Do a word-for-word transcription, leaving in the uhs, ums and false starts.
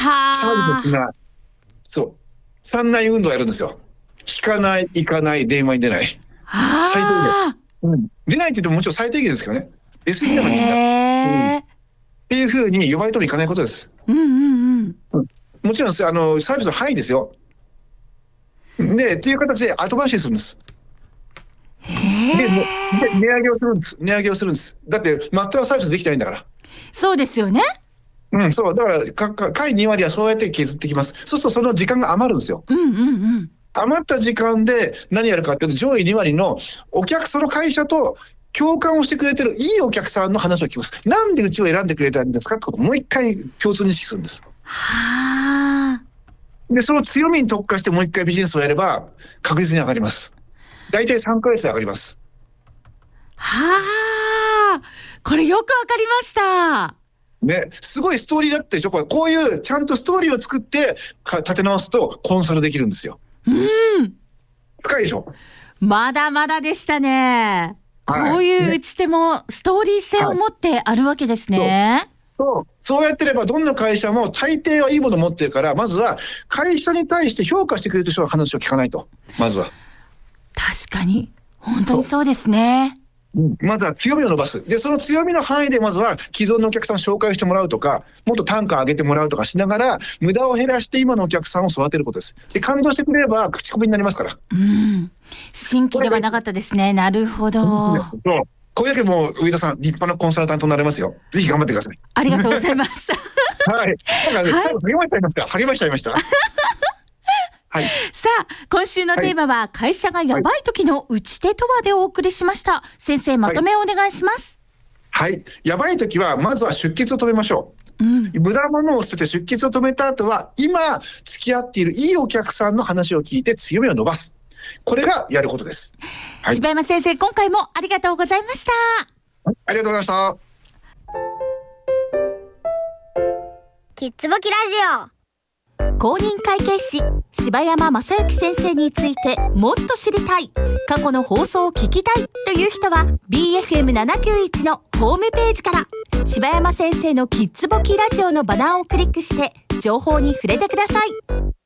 はサービスが、そう、三内運動をやるんですよ。聞かない、行かない、電話に出ない。 は最低限。うん。出ないって言ってももちろん最低限ですけどね。出過ぎなのにみんな。うん。っていうふうに呼ばれてもいかないことです。 うんうんうん。 うん、もちろん、あの、サービスの範囲ですよ。で、っていう形で後回しにするんです。 へー。 で、で値上げをするんです。値上げをするんです。だって、全くサービスできてないんだから。 そうですよね。 うん、そう。だから、か、か、下位に割はそうやって削ってきます。そうするとその時間が余るんですよ。 うんうんうん。 余った時間で何やるかっていうと、上位に割のお客、その会社と共感をしてくれてるいいお客さんの話を聞きます。なんでうちを選んでくれたんですかってことをもう一回共通認識するんです。 はあ。 で、その強みに特化してもう一回ビジネスをやれば確実に上がります。大体さんかげつで上がります。 はあ。これよくわかりました。 ね、すごいストーリーだったでしょ。これ、こういうちゃんとストーリーを作ってか立て直すとコンサルできるんですよ。 うん。 深いでしょ。 まだまだでしたね。 はい、 こういう打ち手もストーリー性を持ってあるわけですね。 そう。そうやってればどんな会社も大抵はいいものを持ってるから、まずは会社に対して評価してくれる人の話を聞かないと。まずは。 確かに。本当にそうですね。 まずは強みを伸ばす。で、その強みの範囲でまずは既存のお客さんを紹介してもらうとか、もっと単価を上げてもらうとかしながら、無駄を減らして今のお客さんを育てることです。で、感動してくれれば口コミになりますから。 うん。新規ではなかったですね。なるほど。 そう。これだけもう上田さん、立派なコンサルタントになれますよ。ぜひ頑張ってください。 ありがとうございます。 はい。なんかね、最後励ましちゃいますか？励ましちゃいました。はい、 さあ、今週のテーマは、はい、会社がやばい時の打ち手とはでお送りしました。先生、まとめをお願いします。 はい。はい、やばい時は、まずは出血を止めましょう。うん、無駄物を捨てて出血を止めた後は、今付き合っているいいお客さんの話を聞いて強みを伸ばす。これがやることです。 はい、柴山先生、今回もありがとうございました。 ありがとうございました。 キッズボキラジオ。 公認会計士柴山正幸先生についてもっと知りたい、過去の放送を聞きたいという人は ビーエフエムななきゅういち のホームページから柴山先生のキッズボキラジオのバナーをクリックして情報に触れてください。